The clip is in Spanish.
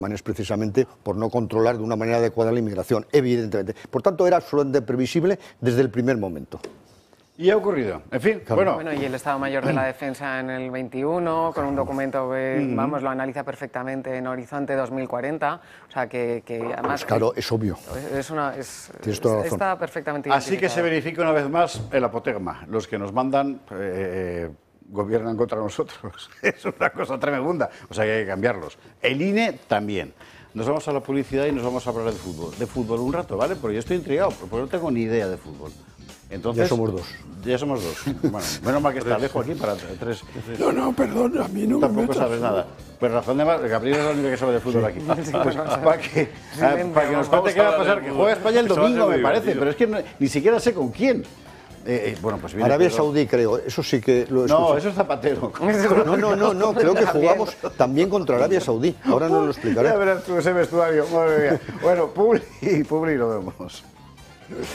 es precisamente por no controlar de una manera adecuada la inmigración, evidentemente. Por tanto, era absolutamente previsible desde el primer momento. Y ha ocurrido. En fin, Claro. Bueno, y el Estado Mayor de la Defensa en el 21, con un documento que, vamos, lo analiza perfectamente en Horizonte 2040, o sea, que además... Pues claro, es obvio. Tienes toda la razón. Está perfectamente así que se identificado. verifica una vez más el apotegma. Los que nos mandan gobiernan contra nosotros. Es una cosa tremenda. O sea que hay que cambiarlos. El INE también. Nos vamos a la publicidad y nos vamos a hablar de fútbol. De fútbol un rato, ¿vale? Porque yo estoy intrigado, porque no tengo ni idea de fútbol. Entonces, Ya somos dos. Ya somos dos. Bueno, menos mal que está Alejo aquí para tres. No, perdón, a mí no me Tampoco metas. sabes nada. Pero razón de más, Gabriel es la única que sabe de fútbol aquí. Pues, para que nos cuente qué va a pasar, que juega España el domingo, me parece, pero es que ni siquiera sé con quién. Bueno, pues viene Arabia Pedro. Saudí, creo, eso sí que lo No, escuché. eso es Zapatero. No, creo que jugamos también contra Arabia Saudí. Ahora nos lo explicaré. Ya verás tú ese vestuario, madre mía. Bueno, Publi, lo vemos.